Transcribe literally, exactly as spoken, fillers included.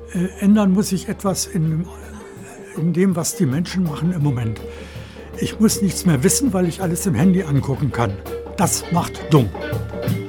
Äh, ändern muss ich etwas in, in dem, was die Menschen machen im Moment. Ich muss nichts mehr wissen, weil ich alles im Handy angucken kann. Das macht dumm.